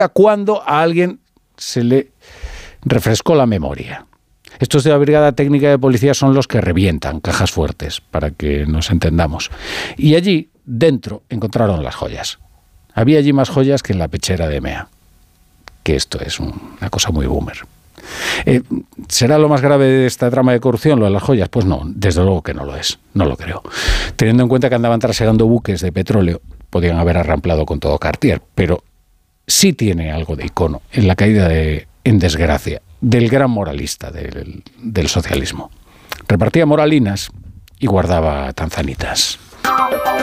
cuando a alguien se le refrescó la memoria. Estos de la Brigada Técnica de Policía son los que revientan cajas fuertes, para que nos entendamos. Y allí, dentro, encontraron las joyas. Había allí más joyas que en la pechera de Mea. Que esto es una cosa muy boomer. ¿Será lo más grave de esta trama de corrupción, lo de las joyas? Pues no, desde luego que no lo es. No lo creo. Teniendo en cuenta que andaban trasegando buques de petróleo, podían haber arramplado con todo Cartier, pero sí tiene algo de icono en la caída en desgracia del gran moralista del socialismo. Repartía moralinas y guardaba tanzanitas.